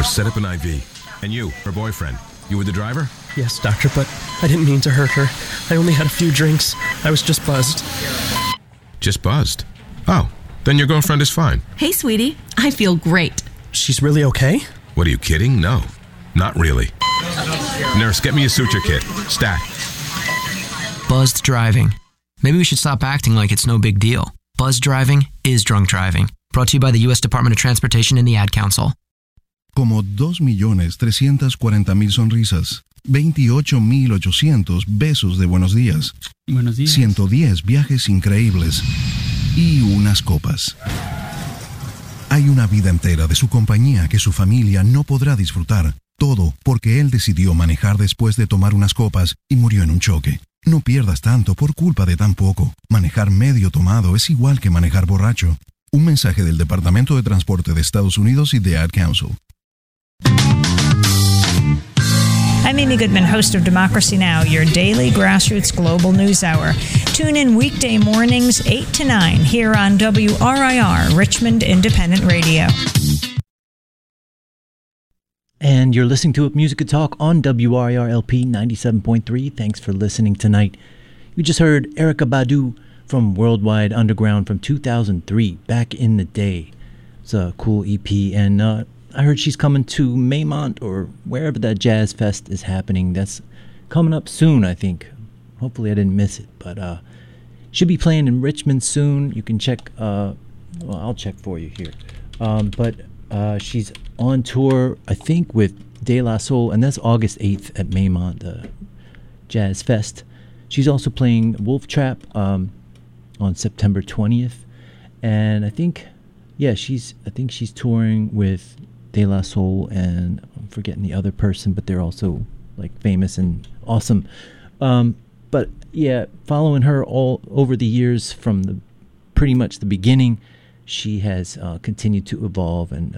or set up an IV. And you, her boyfriend, you were the driver? Yes, doctor, but I didn't mean to hurt her. I only had a few drinks. I was just buzzed. Just buzzed? Oh, then your girlfriend is fine. Hey, sweetie. I feel great. She's really okay? What, are you kidding? No, not really. Nurse, get me a suture kit. Stat. Buzzed driving. Maybe we should stop acting like it's no big deal. Buzzed driving is drunk driving. Brought to you by the U.S. Department of Transportation and the Ad Council. Como 2.340.000 sonrisas, 28.800 besos de buenos días, 110 viajes increíbles y unas copas. Hay una vida entera de su compañía que su familia no podrá disfrutar. Todo porque él decidió manejar después de tomar unas copas y murió en un choque. No pierdas tanto por culpa de tan poco. Manejar medio tomado es igual que manejar borracho. Un mensaje del Departamento de Transporte de Estados Unidos y de Ad Council. I'm Amy Goodman, host of Democracy Now!, your daily grassroots global news hour. Tune in weekday mornings 8 to 9 here on WRIR, Richmond Independent Radio. And you're listening to Music Could Talk on WRIR LP 97.3. Thanks for listening tonight. You just heard Erykah Badu from Worldwide Underground from 2003, Back in the Day. It's a cool EP, and I heard she's coming to Maymont or wherever that jazz fest is happening. That's coming up soon, I think. Hopefully I didn't miss it, but should be playing in Richmond soon. You can check, well, I'll check for you here. But she's on tour, I think, with De La Soul, and that's August 8th at Maymont, the Jazz Fest. She's also playing Wolf Trap on September 20th, and I think she's touring with De La Soul, and I'm forgetting the other person, but they're also like famous and awesome. But yeah, following her all over the years from pretty much the beginning, she has continued to evolve, and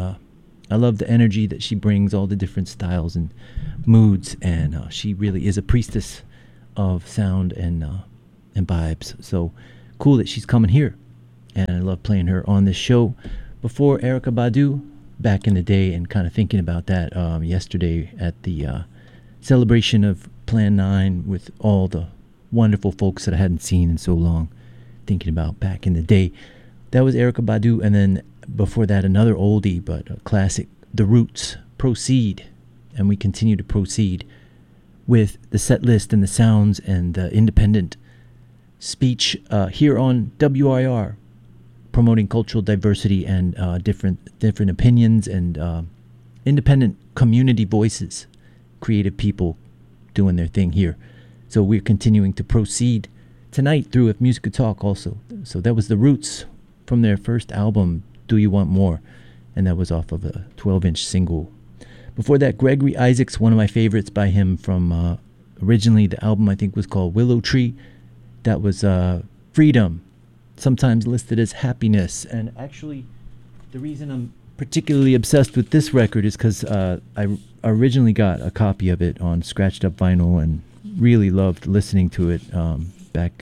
I love the energy that she brings, all the different styles and moods, and she really is a priestess of sound and vibes. So cool that she's coming here, and I love playing her on this show. Before, Erykah Badu, Back in the Day, and kind of thinking about that yesterday at the celebration of Plan 9 with all the wonderful folks that I hadn't seen in so long, thinking about Back in the Day. That was Erykah Badu, and then before that, another oldie but a classic, The Roots, Proceed. And we continue to proceed with the set list and the sounds and the independent speech here on WIR, promoting cultural diversity and different opinions and independent community voices, creative people doing their thing here. So we're continuing to proceed tonight through If Music Could Talk also. So that was The Roots from their first album, Do You Want More? And that was off of a 12-inch single. Before that, Gregory Isaacs, one of my favorites by him from originally the album I think was called Willow Tree. That was Freedom, sometimes listed as Happiness. And actually, the reason I'm particularly obsessed with this record is because I originally got a copy of it on scratched up vinyl and really loved listening to it back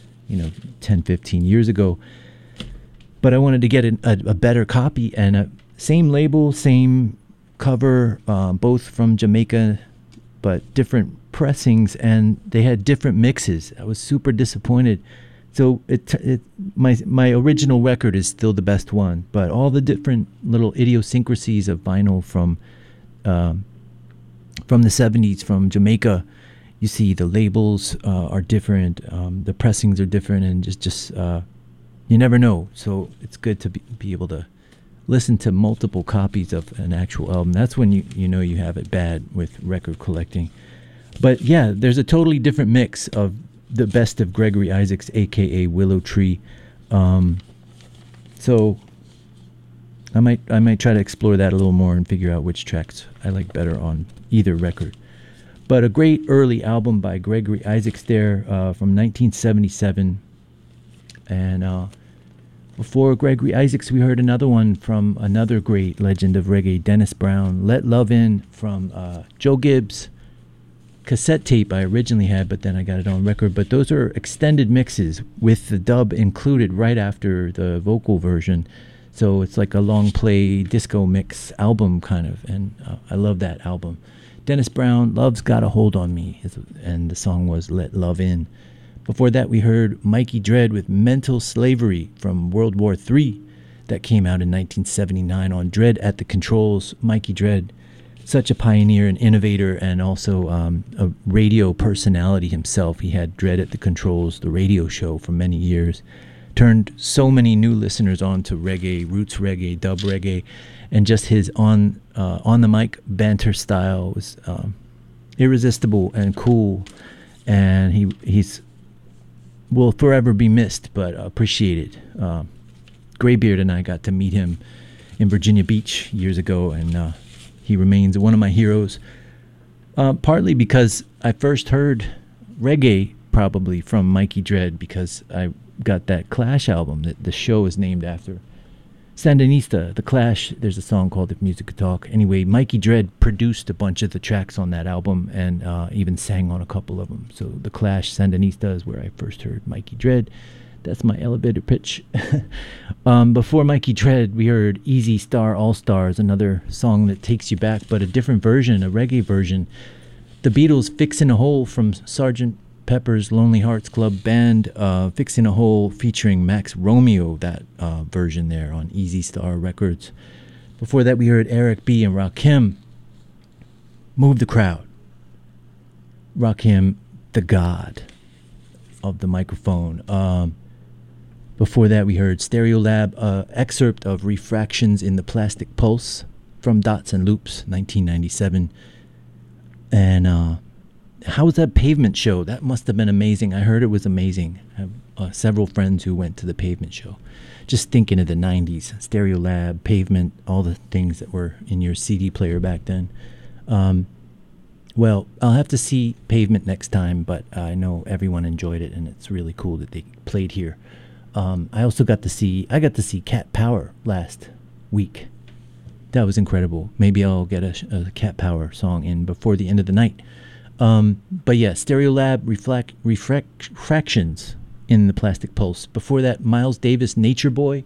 10, 15 years ago. But I wanted to get a better copy, and same label, same cover, both from Jamaica, but different pressings, and they had different mixes. I was super disappointed. So my original record is still the best one, but all the different little idiosyncrasies of vinyl from the 70s from Jamaica, you see the labels are different, the pressings are different, and just you never know. So it's good to be able to listen to multiple copies of an actual album. That's when you know you have it bad with record collecting. But yeah, there's a totally different mix of the best of Gregory Isaacs, aka Willow Tree. So I might try to explore that a little more and figure out which tracks I like better on either record. But a great early album by Gregory Isaacs there from 1977. And before Gregory Isaacs, we heard another one from another great legend of reggae, Dennis Brown, Let Love In, from Joe Gibbs. Cassette tape I originally had, but then I got it on record. But those are extended mixes with the dub included right after the vocal version. So it's like a long play disco mix album kind of, and I love that album. Dennis Brown, Love's Got a Hold on Me, and the song was Let Love In. Before that, we heard Mikey Dread with Mental Slavery from World War III. That came out in 1979 on Dread at the Controls. Mikey Dread, such a pioneer and innovator, and also a radio personality himself. He had Dread at the Controls, the radio show, for many years. Turned so many new listeners on to reggae, roots reggae, dub reggae, and just his on the mic banter style was irresistible and cool. And he's will forever be missed, but appreciated. Graybeard and I got to meet him in Virginia Beach years ago, and he remains one of my heroes, partly because I first heard reggae probably from Mikey Dread, because I got that Clash album that the show is named after. Sandinista, The Clash, there's a song called If Music Could Talk. Anyway, Mikey Dread produced a bunch of the tracks on that album and even sang on a couple of them. So The Clash, Sandinista is where I first heard Mikey Dread. That's my elevator pitch. Before Mikey Dread, we heard Easy Star All Stars, another song that takes you back, but a different version, a reggae version. The Beatles' Fixin' a Hole from Sgt. Pepper's Lonely Hearts Club Band, Fixin' a Hole featuring Max Romeo, that version there on Easy Star Records. Before that, we heard Eric B. and Rakim, Move the Crowd. Rakim, the god of the microphone. Before that, we heard Stereolab, excerpt of Refractions in the Plastic Pulse from Dots and Loops, 1997. And how was that Pavement show? That must have been amazing. I heard it was amazing. I have several friends who went to the Pavement show. Just thinking of the 90s, Stereolab, Pavement, all the things that were in your CD player back then. Well, I'll have to see Pavement next time, but I know everyone enjoyed it, and it's really cool that they played here. I also got to see Cat Power last week. That was incredible. Maybe I'll get a Cat Power song in before the end of the night. But yeah, Stereolab, Refractions in the Plastic Pulse. Before that, Miles Davis, Nature Boy,